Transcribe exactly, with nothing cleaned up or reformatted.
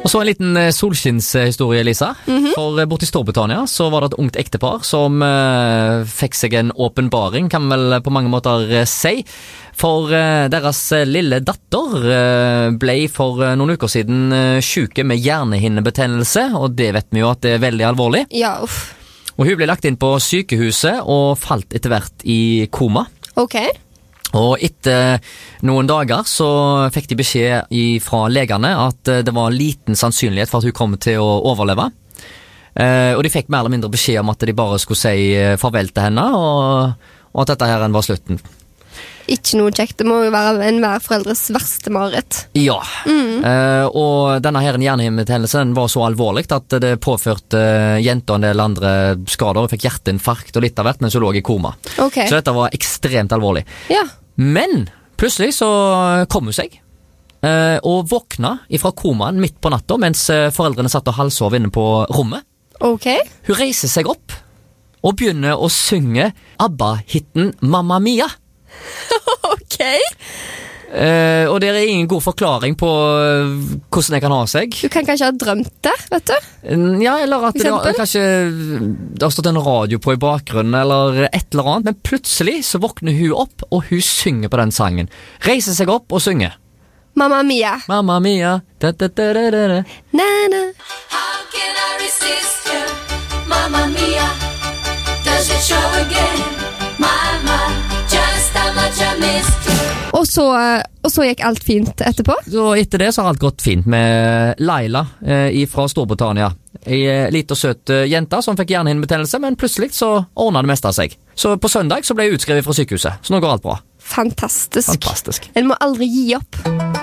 Og så en liten solskinnshistorie, Lisa. Mm-hmm. For bort i Storbritannia så var det et ungt ektepar som uh, fikk seg en åpenbaring, kan vel på mange måter uh, si. For uh, deres lille datter uh, ble for uh, noen uker siden uh, syke med hjernehinnebetennelse, og det vet vi jo at det er veldig alvorlig. Ja, uff. Og hun ble lagt inn på sykehuset og falt etter hvert i koma. Ok. Og etter noen dager så fikk de beskjed fra legene at det var liten sannsynlighet for at hun kom til å overleve. Eh, og de fikk mer eller mindre beskjed om at de bare skulle si farvel til henne, og, og at dette her var slutten. Ikke noe kjekt, det må jo være enhver foreldres verste mareritt. Ja, mm. eh, og denne her hjernehinnebetennelsen var så alvorlig at det påførte jenta en del andre skader, og fikk hjerteinfarkt og litt av hvert mens hun lå i koma. Okay. Så dette var ekstremt alvorlig. Ja. Men plutselig så kom hun seg, eh, og våkna ifra komaen midt på natta, mens foreldrene satt og halvsov inne på rommet. Ok. Hun reiser seg opp, og begynner å synge ABBA-hitten Mamma Mia. Ok. Uh, og det er ingen god forklaring på uh, hvordan det kan ha seg. Du kan kanskje ha drømt det, vet du? Uh, ja, eller at det har, kanskje det har stått en radio på i bakgrunnen, eller et eller annet. Men plutselig så våkner hun opp, og hun synger på den sangen. Reiser seg opp og synger. Mamma Mia. Mamma Mia. Da, da, da, da, da, da. Na-na. How can I resist you? Mamma Mia. Does it show again? My, my. Just how much I missed you. Og så, og så gikk alt fint etterpå? Så etter det så har alt gått fint med Laila eh, fra Storbritannia. En eh, liten og søt eh, jente som fikk hjernehinnebetennelse, men plutselig så ordnet det meste av seg. Så på søndag så ble jeg utskrevet fra sykehuset, så nå går alt bra. Fantastisk. Fantastisk. En må aldri gi opp.